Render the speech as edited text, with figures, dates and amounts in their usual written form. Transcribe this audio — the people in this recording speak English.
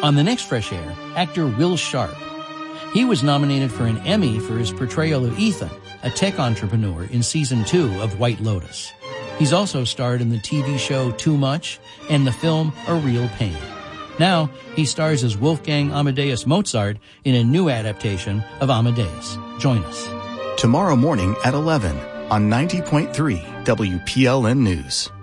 On the next Fresh Air, actor Will Sharp. He was nominated for an Emmy for his portrayal of Ethan, a tech entrepreneur in Season 2 of White Lotus. He's also starred in the TV show Too Much and the film A Real Pain. Now, he stars as Wolfgang Amadeus Mozart in a new adaptation of Amadeus. Join us. Tomorrow morning at 11 on 90.3 WPLN News.